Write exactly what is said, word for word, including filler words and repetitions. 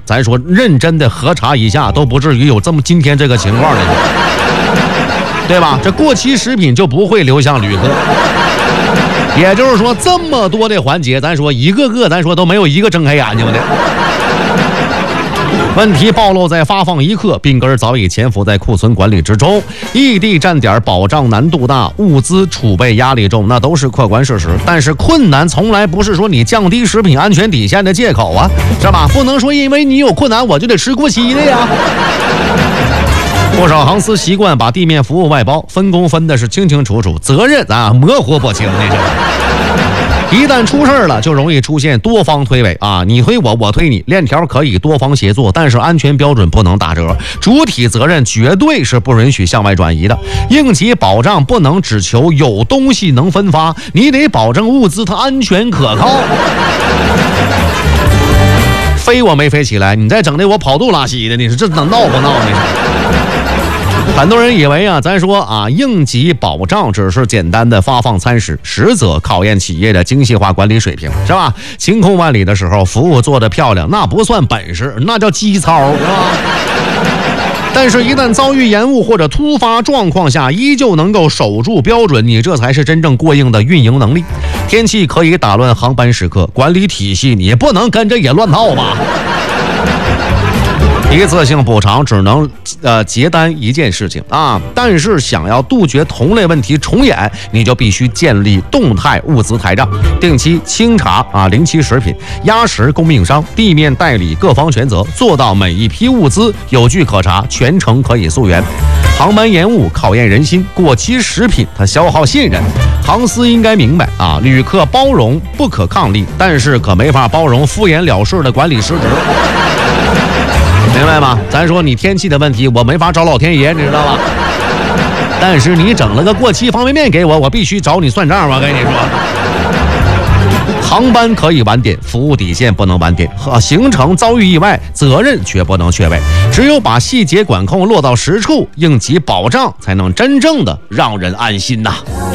咱说认真的核查一下，都不至于有这么今天这个情况的，对吧？这过期食品就不会流向旅客。也就是说，这么多的环节，咱说一个个，咱说都没有一个睁开眼睛的。问题暴露在发放一刻，病根早已潜伏在库存管理之中，异地站点保障难度大，物资储备压力重，那都是客观事实。但是困难从来不是说你降低食品安全底线的借口啊，是吧？不能说因为你有困难我就得吃过期的呀。不少航司习惯把地面服务外包，分工分的是清清楚楚，责任啊模糊不清那种。一旦出事了，就容易出现多方推诿啊，你推我，我推你，链条可以多方协作，但是安全标准不能打折，主体责任绝对是不允许向外转移的。应急保障不能只求有东西能分发，你得保证物资它安全可靠。飞我没飞起来，你再整的我跑肚拉稀的，你说这能闹不闹？你说。很多人以为啊，咱说啊，应急保障只是简单的发放餐食，实则考验企业的精细化管理水平，是吧？晴空万里的时候，服务做得漂亮，那不算本事，那叫基操，是吧？但是，一旦遭遇延误或者突发状况下，依旧能够守住标准，你这才是真正过硬的运营能力。天气可以打乱航班时刻，管理体系你不能跟着也乱套吧？一次性补偿只能呃结单一件事情啊，但是想要杜绝同类问题重演，你就必须建立动态物资台账，定期清查啊临期食品、压实供应商、地面代理各方权责，做到每一批物资有据可查，全程可以溯源。航班延误考验人心，过期食品它消耗信任。航司应该明白啊，旅客包容不可抗力，但是可没法包容敷衍了事的管理失职。明白吗？咱说你天气的问题，我没法找老天爷，你知道吧？但是你整了个过期方便面给我，我必须找你算账。我跟你说，航班可以晚点，服务底线不能晚点，和行程遭遇意外，责任却不能缺位。只有把细节管控落到实处，应急保障才能真正的让人安心呐。